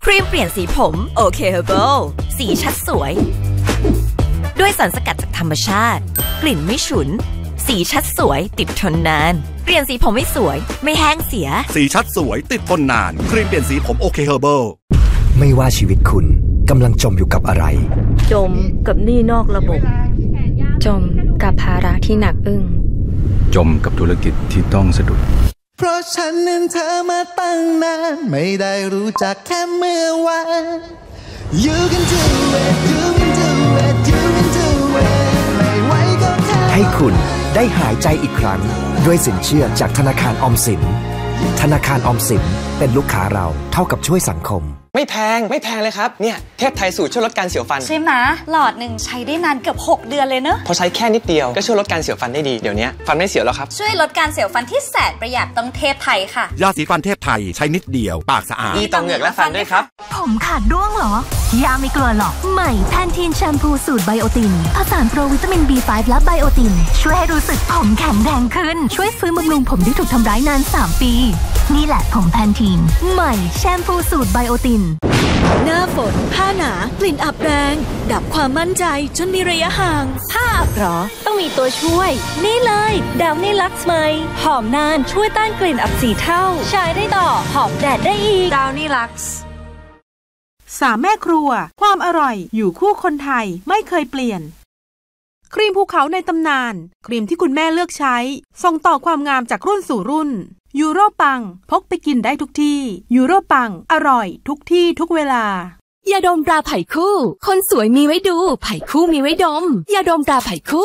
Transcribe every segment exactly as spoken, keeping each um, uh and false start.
รีมเปลี่ยนสีผมโอเคเฮอร์เบิลสีชัดสวยด้วยสารสกัดจากธรรมชาติกลิ่นไม่ฉุนสีชัดสวยติดทนนานเปลี่ยนสีผมไม่สวยไม่แห้งเสียสีชัดสวยติดทนนานครีมเปลี่ยนสีผมโอเคเฮอร์เบิลไม่ว่าชีวิตคุณกำลังจมอยู่กับอะไรจมกับหนี้นอกระบบจมกับภาระที่หนักอึ้งจมกับธุรกิจที่ต้องสะดุดเพราะฉันนั้นเธอมาตั้งนานไม่ได้รู้จักแค่เมื่อวาน You can do it You can do it You can do it ไม่ไหวก็แค่ให้คุณได้หายใจอีกครั้งด้วยสินเชื่อจากธนาคารออมสินธนาคารออมสินเป็นลูกค้าเราเท่ากับช่วยสังคมไม่แพงไม่แพงเลยครับเนี่ยเทพไทยสูตรช่วยลดการเสียวฟันใช่ไหมหลอดหนึ่งใช้ได้นานเกือบหกเดือนเลยเนอะพอใช้แค่นิดเดียวก็ช่วยลดการเสียวฟันได้ดีเดี๋ยวนี้ฟันไม่เสียวแล้วครับช่วยลดการเสียวฟันที่แสนประหยัดต้องเทพไทยค่ะยาสีฟันเทพไทยใช้นิดเดียวปากสะอาดดีต่อเหงือกและฟันด้วยครับผมขาดร่วงเหรอยาไม่กลัวหรอกใหม่แพนทีนแชมพูสูตรไบโอตินผสานโปรวิตามิน บี ไฟว์ และไบโอตินช่วยให้รู้สึกผมแข็งแรงขึ้นช่วยฟื้นบำรุงผมที่ถูกทำร้ายนานสามปีนี่แหละผมแพนทีนใหม่แชมพูสูตรไบโอตินหน้าฝนผ้าหนากลิ่นอับแรงดับความมั่นใจจนมีระยะห่างผ้าอับหรอต้องมีตัวช่วยนี่เลยดาวนี่ลักซ์ใหม่หอมนานช่วยต้านกลิ่นอับสี่เท่าใช้ได้ต่อหอมแดดได้อีกดาวนี่ลักซ์สามแม่ครัวความอร่อยอยู่คู่คนไทยไม่เคยเปลี่ยนครีมภูเขาในตำนานครีมที่คุณแม่เลือกใช้ส่งต่อความงามจากรุ่นสู่รุ่นยูโรปังพกไปกินได้ทุกที่ยูโรปังอร่อยทุกที่ทุกเวลายาดมตราไผ่คู่คนสวยมีไว้ดูไผ่คู่มีไว้ดมยาดมตราไผ่คู่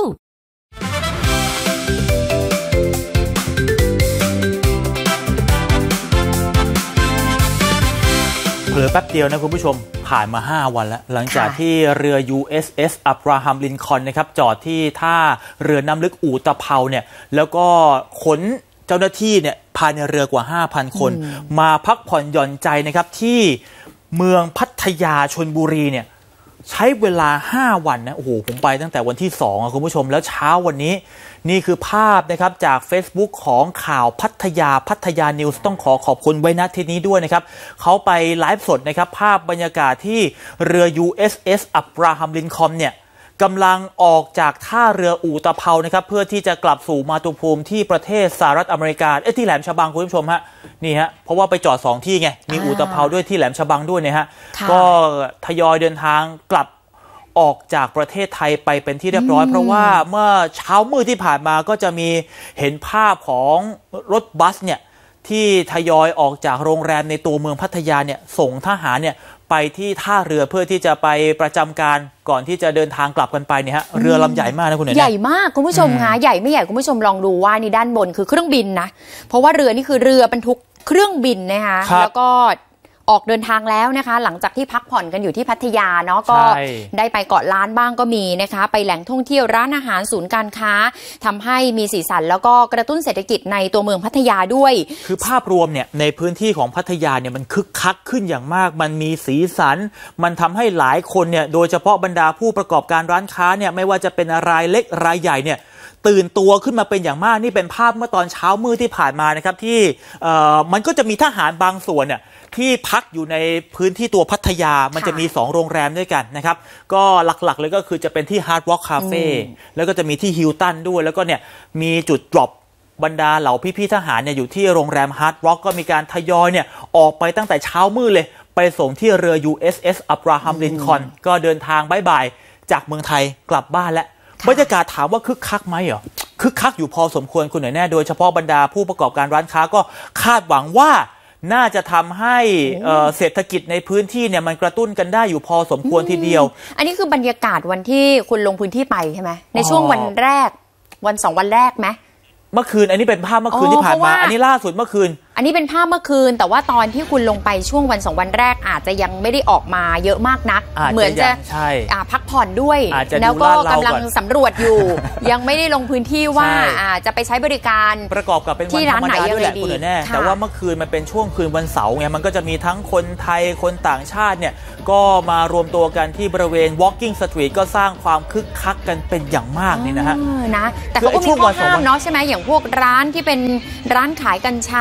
เผลอแป๊บเดียวนะคุณผู้ชมผ่านมาห้าวันแล้วหลังจากที่เรือ ยู เอส เอส อับราฮัมลินคอล์นนะครับจอดที่ท่าเรือน้ำลึกอู่ตะเภาเนี่ยแล้วก็ขนเจ้าหน้าที่เนี่ยภายในเรือกว่า ห้าพัน คนมาพักผ่อนหย่อนใจนะครับที่เมืองพัทยาชลบุรีเนี่ยใช้เวลาห้าวันนะโอ้โหผมไปตั้งแต่วันที่สองอ่ะคุณผู้ชมแล้วเช้าวันนี้นี่คือภาพนะครับจาก Facebook ของข่าวพัทยาพัทยานิวส์ต้องขอขอบคุณไว้ณที่นี้ด้วยนะครับเขาไปไลฟ์สดนะครับภาพบรรยากาศที่เรือ ยู เอส เอส อับราฮัมลินคอล์นเนี่ยกำลังออกจากท่าเรืออู่ตะเภานะครับเพื่อที่จะกลับสู่มาตุภูมิที่ประเทศสหรัฐอเมริกาเอ้ที่แหลมฉบังคุณผู้ชมฮะนี่ฮะเพราะว่าไปจอดสองที่ไงมีอู่ตะเภาด้วยที่แหลมฉบังด้วยเนี่ยฮะก็ทยอยเดินทางกลับออกจากประเทศไทยไปเป็นที่เรียบร้อยเพราะว่าเมื่อเช้ามืดที่ผ่านมาก็จะมีเห็นภาพของรถบัสเนี่ยที่ทยอยออกจากโรงแรมในตัวเมืองพัทยาเนี่ยส่งทหารเนี่ยไปที่ท่าเรือเพื่อที่จะไปประจำการก่อนที่จะเดินทางกลับกันไปเนี่ยฮะเรือลำใหญ่มากนะคุณเนี่ยใหญ่มากคุณผู้ชมคะใหญ่ไม่ใหญ่คุณผู้ชมลองดูว่านี่ด้านบนคือเครื่องบินนะเพราะว่าเรือนี่คือเรือบรรทุกเครื่องบินนะคะแล้วก็ออกเดินทางแล้วนะคะหลังจากที่พักผ่อนกันอยู่ที่พัทยาเนาะก็ได้ไปเกาะล้านบ้างก็มีนะคะไปแหล่งท่องเที่ยวร้านอาหารศูนย์การค้าทำให้มีสีสันแล้วก็กระตุ้นเศรษฐกิจในตัวเมืองพัทยาด้วยคือภาพรวมเนี่ยในพื้นที่ของพัทยาเนี่ยมันคึกคักขึ้นอย่างมากมันมีสีสันมันทำให้หลายคนเนี่ยโดยเฉพาะบรรดาผู้ประกอบการร้านค้าเนี่ยไม่ว่าจะเป็นรายเล็กรายใหญ่เนี่ยตื่นตัวขึ้นมาเป็นอย่างมากนี่เป็นภาพเมื่อตอนเช้ามืดที่ผ่านมานะครับที่เอ่อมันก็จะมีทหารบางส่วนเนี่ยที่พักอยู่ในพื้นที่ตัวพัทยามันจะมีสองโรงแรมด้วยกันนะครับก็หลักๆเลยก็คือจะเป็นที่ Hard Rock Cafe แล้วก็จะมีที่ Hilton ด้วยแล้วก็เนี่ยมีจุดดรอปบรรดาเหล่าพี่ๆทหารเนี่ยอยู่ที่โรงแรม Hard Rock ก็มีการทยอยเนี่ยออกไปตั้งแต่เช้ามืดเลยไปส่งที่เรือ ยู เอส เอส อับราฮัมลินคอล์นก็เดินทางบ๊ายบายจากเมืองไทยกลับบ้านแล้วบรรยากาศถามว่าคึกคักไหมเหรอคึกคักอยู่พอสมควรคุณหน่อยแน่โดยเฉพาะบรรดาผู้ประกอบการร้านค้าก็คาดหวังว่าน่าจะทำให้เศรษฐกิจในพื้นที่เนี่ยมันกระตุ้นกันได้อยู่พอสมควรทีเดียวอันนี้คือบรรยากาศวันที่คุณลงพื้นที่ไปใช่ไหมในช่วงวันแรกวันสองวันแรกไหมเมื่อคืนอันนี้เป็นภาพเมื่อคืนที่ผ่านมาอันนี้ล่าสุดเมื่อคืนอันนี้เป็นภาพเมื่อคืนแต่ว่าตอนที่คุณลงไปช่วงวันสองวันแรกอาจจะยังไม่ได้ออกมาเยอะมากนักเหมือนจะพักผ่อนด้วยแล้วก็กำลังสำรวจอยู่ ยังไม่ได้ลงพื้นที่ว่าจะไปใช้บริการประกอบกับเป็นวันธรรมดาด้วยแหละคุณแน่แต่ว่าเมื่อคืนมันเป็นช่วงคืนวันเสาร์ไงมันก็จะมีทั้งคนไทยคนต่างชาติเนี่ยก็มารวมตัวกันที่บริเวณ Walking Street ก็สร้างความคึกคักกันเป็นอย่างมากนี่นะฮะนะแต่เขาก็มีข้อห้ามเนาะใช่ไหมอย่างพวกร้านที่เป็นร้านขายกัญชาหรือ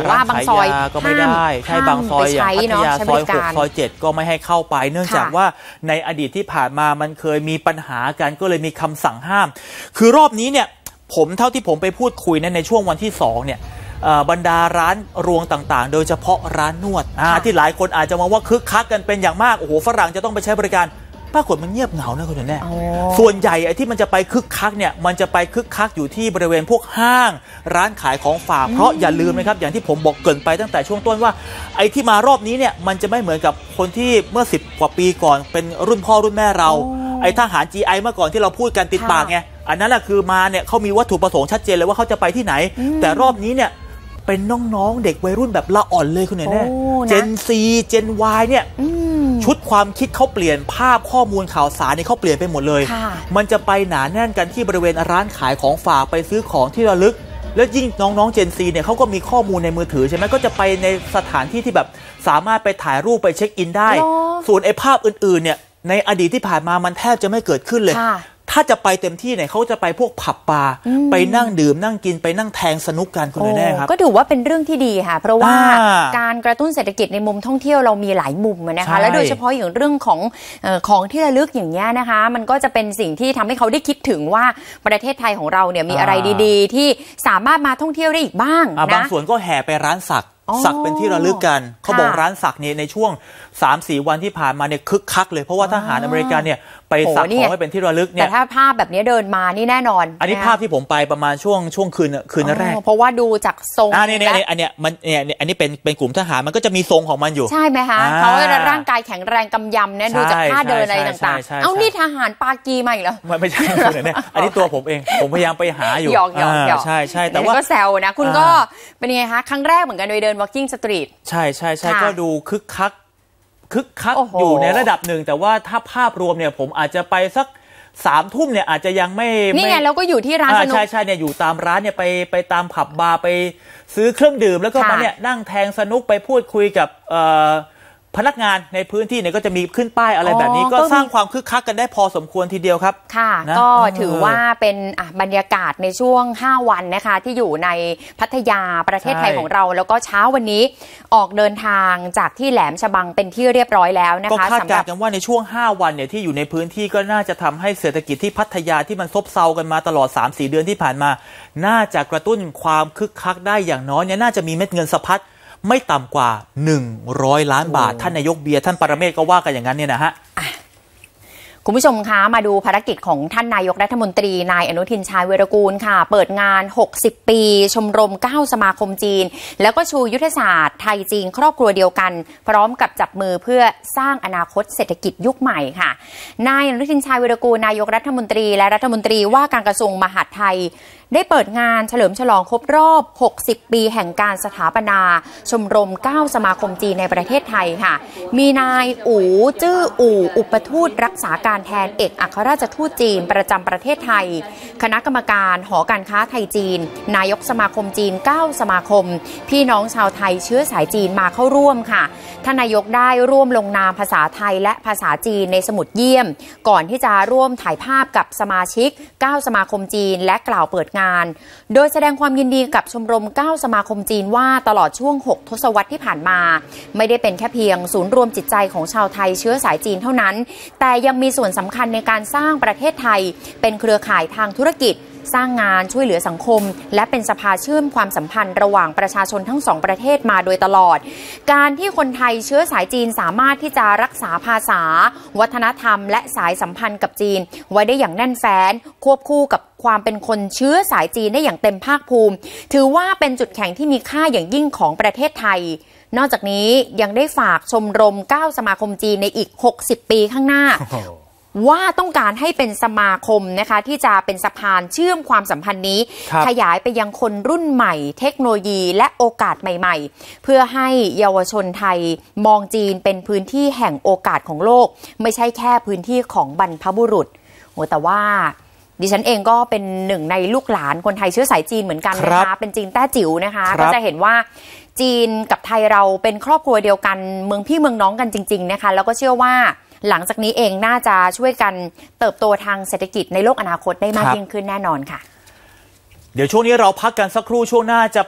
ว่าบางซอยก็ไม่ได้ใช่บางซอยอย่างพัทยาซอยหกซอยเจ็ดก็ไม่ให้เข้าไปเนื่องจากว่าในอดีตที่ผ่านมามันเคยมีปัญหากันก็เลยมีคำสั่งห้ามคือรอบนี้เนี่ยผมเท่าที่ผมไปพูดคุยในช่วงวันที่สองเนี่ยบรรดาร้านรวงต่างๆโดยเฉพาะร้านนวดที่หลายคนอาจจะมองว่าคึกคักกันเป็นอย่างมากโอ้โหฝรั่งจะต้องไปใช้บริการปรากฏมันเงียบเหงานะคุณแน่ส่วนใหญ่ไอ้ที่มันจะไปคึกคักเนี่ยมันจะไปคึกคักอยู่ที่บริเวณพวกห้างร้านขายของฝากเพราะอย่าลืมนะครับอย่างที่ผมบอกเกริ่นไปตั้งแต่ช่วงต้นว่าไอ้ที่มารอบนี้เนี่ยมันจะไม่เหมือนกับคนที่เมื่อสิบกว่าปีก่อนเป็นรุ่นพ่อรุ่นแม่เราไอ้ทหาร จี ไอ เมื่อก่อนที่เราพูดกันติดปากไงอันนั้นแหละคือมาเนี่ยเขามีวัตถุประสงค์ชัดเจนเลยว่าเขาจะไปที่ไหนแต่รอบนี้เนี่ยเป็นน้องๆเด็กวัยรุ่นแบบละอ่อนเลยคุณแน่เจนซีเจน Y เนี่ยชุดความคิดเขาเปลี่ยนภาพข้อมูลข่าวสารนี่เขาเปลี่ยนไปหมดเลยมันจะไปหนาแน่นกันที่บริเวณร้านขายของฝากไปซื้อของที่ระลึกแล้วยิ่งน้องๆเจนซีเนี่ยเขาก็มีข้อมูลในมือถือใช่ไหมก็จะไปในสถานที่ที่แบบสามารถไปถ่ายรูปไปเช็คอินได้ส่วนไอ้ภาพอื่นๆเนี่ยในอดีตที่ผ่านมามันแทบจะไม่เกิดขึ้นเลยถ้าจะไปเต็มที่เนี่ยเขาจะไปพวกผับบาร์ไปนั่งดื่มนั่งกินไปนั่งแทงสนุกกันคุณแน่ครับก็ถือว่าเป็นเรื่องที่ดีค่ะเพราะว่าการกระตุ้นเศรษฐกิจในมุมท่องเที่ยวเรามีหลายมุมนะคะและโดยเฉพาะอย่างเรื่องของของที่ระลึกอย่างเงี้ยนะคะมันก็จะเป็นสิ่งที่ทำให้เขาได้คิดถึงว่าประเทศไทยของเราเนี่ยมีอะไรดีๆที่สามารถมาท่องเที่ยวได้อีกบ้างนะบางส่วนก็แห่ไปร้านสักสักเป็นที่ระลึกกันเขาบอกร้านสักเนี่ยในช่วง สามสี่ วันที่ผ่านมาเนี่ยคึกคักเลยเพราะว่าทหารอเมริกันเนี่ยไปสักของให้เป็นที่ระลึกเนี่ยแต่ถ้าภาพแบบนี้เดินมานี่แน่นอนอันนี้ภาพที่ผมไปประมาณช่วงช่วงคืนคืนแรกเพราะว่าดูจากทรงอ่านี่นี่อันเนี้ยมันเนี่ยอันนี้เป็นเป็นกลุ่มทหารมันก็จะมีทรงของมันอยู่ใช่ไหมคะเขาร่างกายแข็งแรงกำยำเนี่ยดูจากท่าเดินอะไรต่างๆเอ้านี่ทหารปากีมาอีกแล้วไม่ใช่เนี่ยอันนี้ตัวผมเองผมพยายามไปหาอยู่หยอกหยอกหยอกใช่ใช่แต่ว่าก็แซวนะคุณก็เป็นไงคะครั้งแรกเหมือนกันโดยเดิน walking street ใช่ใช่ใช่ก็ดูคึกคักคึกคักอยู่ในระดับหนึ่งแต่ว่าถ้าภาพรวมเนี่ยผมอาจจะไปสักสามทุ่มเนี่ยอาจจะยังไม่นี่ไงเราก็อยู่ที่ร้านสนุกใช่ใช่เนี่ยอยู่ตามร้านเนี่ยไปไปตามผับบาร์ไปซื้อเครื่องดื่มแล้วก็มาเนี่ยนั่งแทงสนุกไปพูดคุยกับพนักงานในพื้นที่เนี่ยก็จะมีขึ้นป้ายอะไรแบบนี้ก็สร้างความคึกคักกันได้พอสมควรทีเดียวครับค่ะก็ถือว่าเป็นบรรยากาศในช่วงห้าวันนะคะที่อยู่ในพัทยาประเทศไทยของเราแล้วก็เช้าวันนี้ออกเดินทางจากที่แหลมฉบังเป็นที่เรียบร้อยแล้วนะคะก็คาดการณ์กันว่าในช่วงห้าวันเนี่ยที่อยู่ในพื้นที่ก็น่าจะทำให้เศรษฐกิจที่พัทยาที่มันซบเซากันมาตลอด สามสี่ เดือนที่ผ่านมาน่าจะกระตุ้นความคึกคักได้อย่างน้อยเนี่ยน่าจะมีเม็ดเงินสะพัดไม่ต่ำกว่าหนึ่งร้อยล้านบาทท่านนายกเบียร์ท่านปรเมศก็ว่ากันอย่างนั้นเนี่ยนะฮะคุณผู้ชมคะมาดูภารกิจของท่านนายกรัฐมนตรีนายอนุทินชาญวีรกูลค่ะเปิดงานหกสิบปีชมรมเก้าสมาคมจีนแล้วก็ชูยุทธศาสตร์ไทยจีนครอบครัวเดียวกันพร้อมกับจับมือเพื่อสร้างอนาคตเศรษฐกิจยุคใหม่ค่ะนายอนุทินชาญวีรกูลนายกรัฐมนตรีและรัฐมนตรีว่าการกระทรวงมหาดไทยได้เปิดงานเฉลิมฉลองครบรอบหกสิบปีแห่งการสถาปนาชมรมเก้าสมาคมจีนในประเทศไทยค่ะมีนายอู๋จื้ออู่อุปทูตรักษาการแทนเอกอัครราชทูตจีนประจำประเทศไทยคณะกรรมการหอการค้าไทยจีนนายกสมาคมจีนเก้าสมาคมพี่น้องชาวไทยเชื้อสายจีนมาเข้าร่วมค่ะท่านนายกได้ร่วมลงนามภาษาไทยและภาษาจีนในสมุดเยี่ยมก่อนที่จะร่วมถ่ายภาพกับสมาชิกเก้าสมาคมจีนและกล่าวเปิดงานโดยแสดงความยินดีกับชมรมเก้าสมาคมจีนว่าตลอดช่วงหกทศวรรษที่ผ่านมาไม่ได้เป็นแค่เพียงศูนย์รวมจิตใจของชาวไทยเชื้อสายจีนเท่านั้นแต่ยังมีส่วนสำคัญในการสร้างประเทศไทยเป็นเครือข่ายทางธุรกิจสร้างงานช่วยเหลือสังคมและเป็นสภาเชื่อมความสัมพันธ์ระหว่างประชาชนทั้งสองประเทศมาโดยตลอดการที่คนไทยเชื้อสายจีนสามารถที่จะรักษาภาษาวัฒนธรรมและสายสัมพันธ์กับจีนไว้ได้อย่างแน่นแฟ้นควบคู่กับความเป็นคนเชื้อสายจีนได้อย่างเต็มภาคภูมิถือว่าเป็นจุดแข็งที่มีค่าอย่างยิ่งของประเทศไทยนอกจากนี้ยังได้ฝากชมรมเก้าสมาคมจีนในอีกหกสิบปีข้างหน้าว่าต้องการให้เป็นสมาคมนะคะที่จะเป็นสะพานเชื่อมความสัมพันธ์นี้ขยายไปยังคนรุ่นใหม่เทคโนโลยีและโอกาสใหม่ๆเพื่อให้เยาวชนไทยมองจีนเป็นพื้นที่แห่งโอกาสของโลกไม่ใช่แค่พื้นที่ของบรรพบุรุษโอ้แต่ว่าดิฉันเองก็เป็นหนึ่งในลูกหลานคนไทยเชื้อสายจีนเหมือนกันนะคะเป็นจีนแต้จิ๋วนะคะก็จะเห็นว่าจีนกับไทยเราเป็นครอบครัวเดียวกันเมืองพี่เมืองน้องกันจริงๆนะคะแล้วก็เชื่อว่าหลังจากนี้เองน่าจะช่วยกันเติบโตทางเศรษฐกิจในโลกอนาคตได้มากยิ่งขึ้นแน่นอนค่ะเดี๋ยวช่วงนี้เราพักกันสักครู่ช่วงหน้าจะ